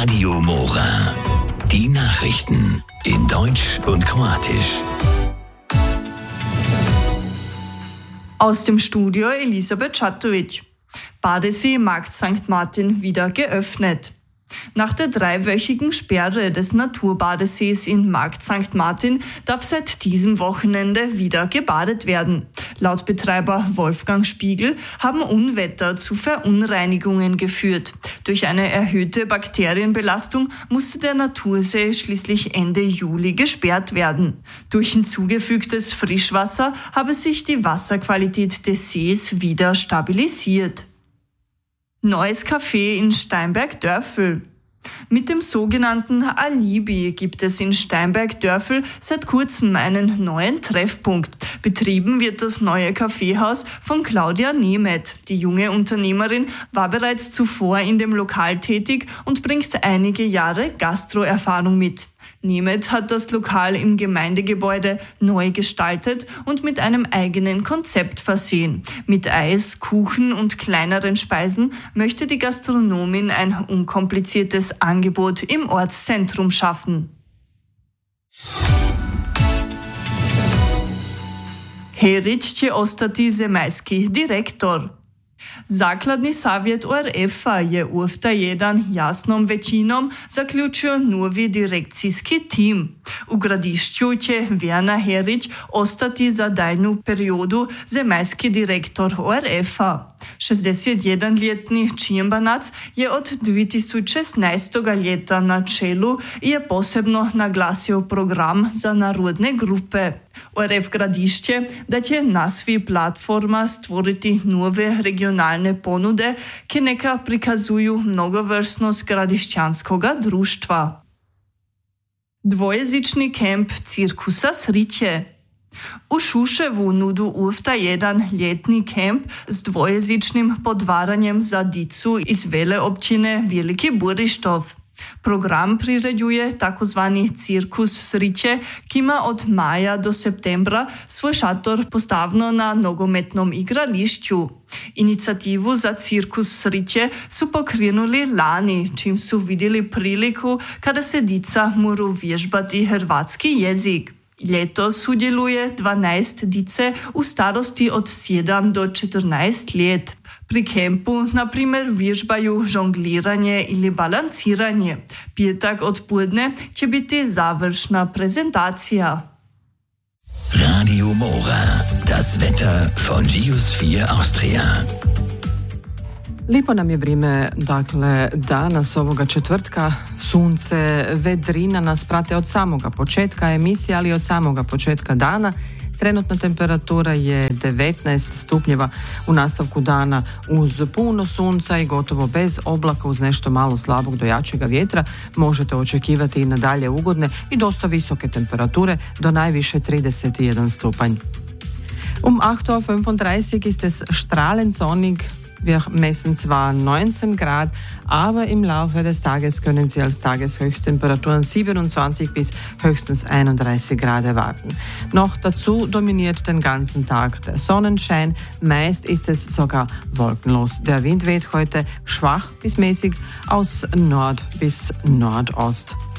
Radio Mora. Die Nachrichten in Deutsch und Kroatisch. Aus dem Studio Elisabeth Čatović. Badesee Markt St. Martin wieder geöffnet. Nach der 3-wöchigen Sperre des Naturbadesees in Markt St. Martin darf seit diesem Wochenende wieder gebadet werden. Laut Betreiber Wolfgang Spiegel haben Unwetter zu Verunreinigungen geführt. Durch eine erhöhte Bakterienbelastung musste der Natursee schließlich Ende Juli gesperrt werden. Durch hinzugefügtes Frischwasser habe sich die Wasserqualität des Sees wieder stabilisiert. Neues Café in Steinberg-Dörfel. Mit dem sogenannten Alibi gibt es in Steinberg-Dörfel seit kurzem einen neuen Treffpunkt. Betrieben wird das neue Kaffeehaus von Claudia Nemeth. Die junge Unternehmerin war bereits zuvor in dem Lokal tätig und bringt einige Jahre Gastroerfahrung mit. Nemeth hat das Lokal im Gemeindegebäude neu gestaltet und mit einem eigenen Konzept versehen. Mit Eis, Kuchen und kleineren Speisen möchte die Gastronomin ein unkompliziertes Angebot im Ortszentrum schaffen. Herić će ostati zemaljski direktor. Zakladni savjet ORF-a je u taj jedan jasnom većinom zaključio novi direkcijski tim. U Gradišću će Vjana Herić ostati za daljnju periodu zemaljski direktor ORF-a. 61-ljetni Čimbanac je od 2016. ljeta na čelu i je posebno naglasio program za narodne grupe. ORF Gradišće da će na svi platforma stvoriti nove regionalne ponude, ki neka prikazuju mnogovrsnost gradišćanskoga društva. Dvojezični kemp cirkusa Sriće. U Šuševu nudu ufta jedan ljetni kemp s dvojezičnim podvaranjem za dicu iz veleopćine Veliki Burištov. Program priređuje takozvani cirkus Sriće, ki ima od maja do septembra svoj šator postavno na nogometnom igrališću. Inicijativu za cirkus Sriće su pokrenuli lani, čim su vidjeli priliku kada se dica moru vježbati hrvatski jezik. Letos sudjeluje 12 dice u starosti od 7 do 14 let. Pri kempu, na primjer, vježbaju žongliranje ili balanciranje. Petak odpoledne će biti završna prezentacija. Radio Mora. Das Wetter von Geosphere Austria. Lipo nam je vrijeme, dakle, danas ovoga četvrtka, sunce, vedrina nas prate od samoga početka emisije, ali i od samoga početka dana. Trenutna temperatura je 19 stupnjeva u nastavku dana uz puno sunca i gotovo bez oblaka uz nešto malo slabog do jačega vjetra. Možete očekivati i nadalje ugodne i dosta visoke temperature do najviše 31 stupanj. 8:35 ist es strahlend sonnig. Wir messen zwar 19 Grad, aber im Laufe des Tages können Sie als Tageshöchsttemperaturen 27 bis höchstens 31 Grad erwarten. Noch dazu dominiert den ganzen Tag der Sonnenschein. Meist ist es sogar wolkenlos. Der Wind weht heute schwach bis mäßig aus Nord bis Nordost.